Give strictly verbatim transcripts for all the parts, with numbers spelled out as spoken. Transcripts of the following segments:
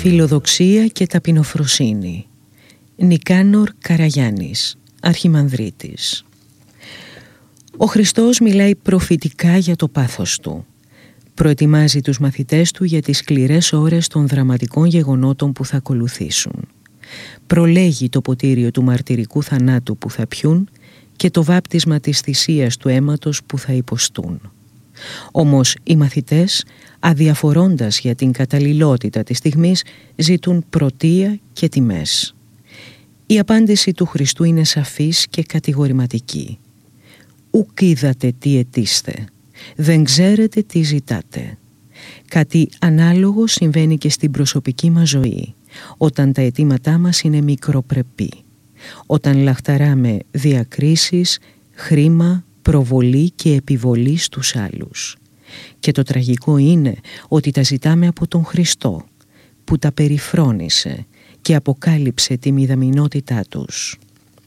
Φιλοδοξία και ταπεινοφροσύνη. Νικάνορ Καραγιάννης, Αρχιμανδρίτης. Ο Χριστός μιλάει προφητικά για το πάθος του. Προετοιμάζει τους μαθητές του για τις σκληρές ώρες των δραματικών γεγονότων που θα ακολουθήσουν. Προλέγει το ποτήριο του μαρτυρικού θανάτου που θα πιούν και το βάπτισμα της θυσίας του αίματος που θα υποστούν. Όμως οι μαθητές, αδιαφορώντας για την καταλληλότητα της στιγμής, ζητούν πρωτεία και τιμές. Η απάντηση του Χριστού είναι σαφής και κατηγορηματική. «Ουκ είδατε τι αιτείστε, δεν ξέρετε τι ζητάτε». Κάτι ανάλογο συμβαίνει και στην προσωπική μας ζωή, όταν τα αιτήματά μας είναι μικροπρεπή, όταν λαχταράμε διακρίσεις, χρήμα, προβολή και επιβολή στους άλλους. Και το τραγικό είναι ότι τα ζητάμε από τον Χριστό, που τα περιφρόνησε και αποκάλυψε τη μηδαμινότητά τους.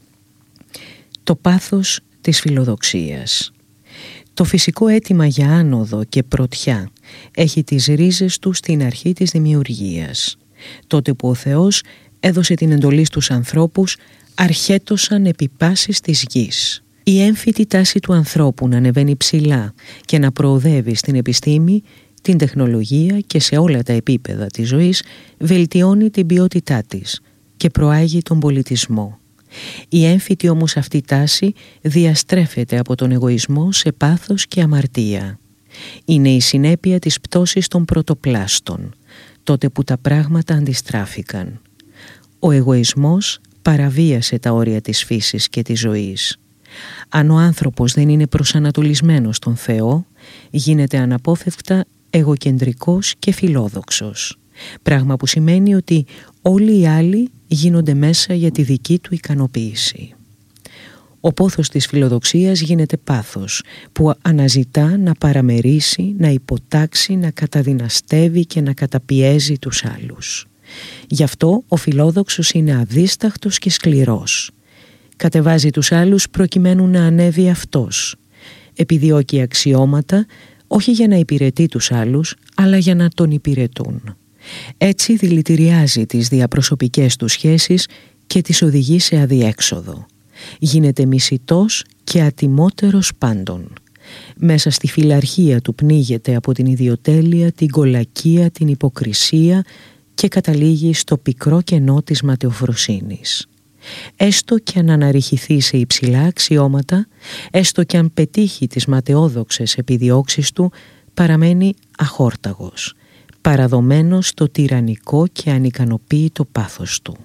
Το πάθος της φιλοδοξίας. Το φυσικό αίτημα για άνοδο και πρωτιά έχει τις ρίζες του στην αρχή της δημιουργίας, τότε που ο Θεός έδωσε την εντολή στους ανθρώπους αρχέτωσαν επί πάσης της γης. Η έμφυτη τάση του ανθρώπου να ανεβαίνει ψηλά και να προοδεύει στην επιστήμη, την τεχνολογία και σε όλα τα επίπεδα της ζωής βελτιώνει την ποιότητά της και προάγει τον πολιτισμό. Η έμφυτη όμως αυτή τάση διαστρέφεται από τον εγωισμό σε πάθος και αμαρτία. Είναι η συνέπεια της πτώσης των πρωτοπλάστων, τότε που τα πράγματα αντιστράφηκαν. Ο εγωισμός παραβίασε τα όρια της φύσης και της ζωής. Αν ο άνθρωπος δεν είναι προσανατολισμένος στον Θεό, γίνεται αναπόφευκτα εγωκεντρικός και φιλόδοξος, πράγμα που σημαίνει ότι όλοι οι άλλοι γίνονται μέσα για τη δική του ικανοποίηση. Ο πόθος της φιλοδοξίας γίνεται πάθος που αναζητά να παραμερίσει, να υποτάξει, να καταδυναστεύει και να καταπιέζει τους άλλους. Γι' αυτό ο φιλόδοξος είναι αδίσταχτος και σκληρός. Κατεβάζει τους άλλους προκειμένου να ανέβει αυτός. Επιδιώκει αξιώματα όχι για να υπηρετεί τους άλλους, αλλά για να τον υπηρετούν. Έτσι δηλητηριάζει τις διαπροσωπικές του σχέσεις και τις οδηγεί σε αδιέξοδο. Γίνεται μισητός και ατιμότερος πάντων. Μέσα στη φιλαρχία του πνίγεται από την ιδιοτέλεια, την κολακία, την υποκρισία και καταλήγει στο πικρό κενό της ματαιοφροσύνης. Έστω και αν αναρριχηθεί σε υψηλά αξιώματα, έστω και αν πετύχει τις ματαιόδοξες επιδιώξεις του, παραμένει αχόρταγος, παραδομένος στο τυραννικό και ανικανοποίητο πάθος του.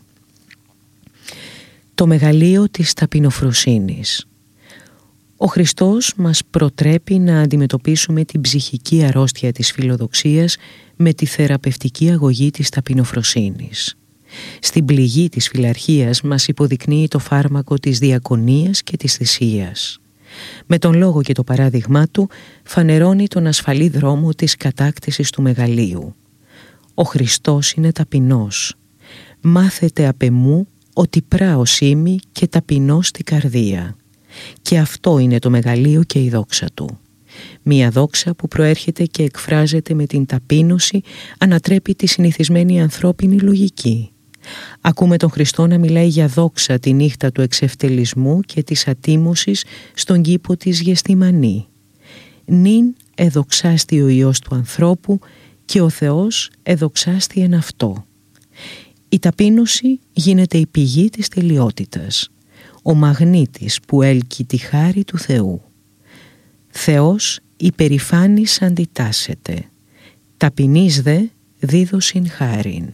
Το μεγαλείο της ταπεινοφροσύνης. Ο Χριστός μας προτρέπει να αντιμετωπίσουμε την ψυχική αρρώστια της φιλοδοξίας με τη θεραπευτική αγωγή της ταπεινοφροσύνης. Στην πληγή της φιλαρχίας μας υποδεικνύει το φάρμακο της διακονίας και της θυσίας. Με τον λόγο και το παράδειγμά του φανερώνει τον ασφαλή δρόμο της κατάκτησης του μεγαλείου. Ο Χριστός είναι ταπεινός. «Μάθετε απ' εμού ότι πράος είμαι και ταπεινός στη καρδία». Και αυτό είναι το μεγαλείο και η δόξα του. Μία δόξα που προέρχεται και εκφράζεται με την ταπείνωση, ανατρέπει τη συνηθισμένη ανθρώπινη λογική. Ακούμε τον Χριστό να μιλάει για δόξα τη νύχτα του εξευτελισμού και της ατίμωσης στον κήπο της Γεστημανή. «Νυν εδοξάστη ο Υιός του ανθρώπου και ο Θεός εδοξάστη εν αυτό». Η ταπείνωση γίνεται η πηγή της τελειότητας, ο μαγνήτης που έλκει τη χάρη του Θεού. Θεός υπερηφάνης αντιτάσσεται, ταπεινής δε δίδωσιν χάριν.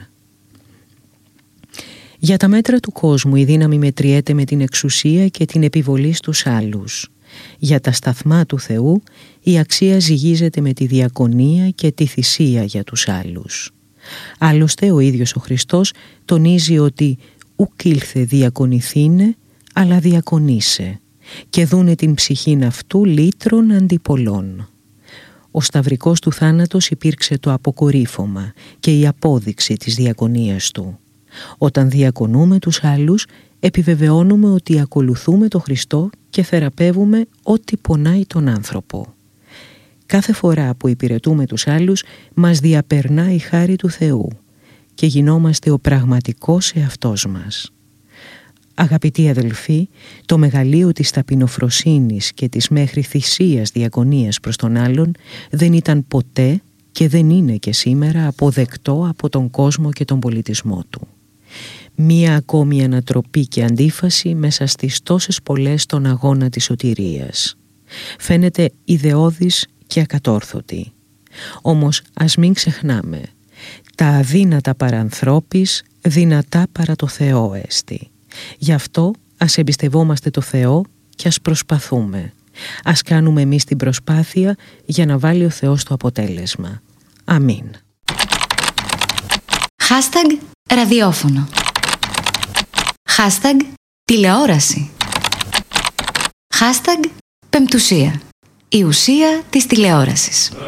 Για τα μέτρα του κόσμου η δύναμη μετριέται με την εξουσία και την επιβολή στους άλλους. Για τα σταθμά του Θεού η αξία ζυγίζεται με τη διακονία και τη θυσία για τους άλλους. Άλλωστε ο ίδιος ο Χριστός τονίζει ότι «ουκ ήλθε διακονηθήνε, αλλά διακονήσε, και δούνε την ψυχήν αυτού λύτρων αντιπολών». Ο σταυρικός του θάνατος υπήρξε το αποκορύφωμα και η απόδειξη της διακονίας του. Όταν διακονούμε τους άλλους, επιβεβαιώνουμε ότι ακολουθούμε τον Χριστό και θεραπεύουμε ό,τι πονάει τον άνθρωπο. Κάθε φορά που υπηρετούμε τους άλλους, μας διαπερνά η χάρη του Θεού και γινόμαστε ο πραγματικός εαυτός μας. Αγαπητοί αδελφοί, το μεγαλείο της ταπεινοφροσύνης και της μέχρι θυσίας διακονίας προς τον άλλον δεν ήταν ποτέ και δεν είναι και σήμερα αποδεκτό από τον κόσμο και τον πολιτισμό του. Μία ακόμη ανατροπή και αντίφαση μέσα στις τόσες πολλές στον αγώνα της σωτηρίας. Φαίνεται ιδεώδης και ακατόρθωτη. Όμως ας μην ξεχνάμε, τα αδύνατα παρανθρώπης δυνατά παρά το Θεό έστι. Γι' αυτό ας εμπιστευόμαστε το Θεό και ας προσπαθούμε. Ας κάνουμε εμείς την προσπάθεια για να βάλει ο Θεός το αποτέλεσμα. Αμήν. Hashtag ραδιόφωνο. Hashtag τηλεόραση. Hashtag πεμπτουσία. Η ουσία της τηλεόρασης.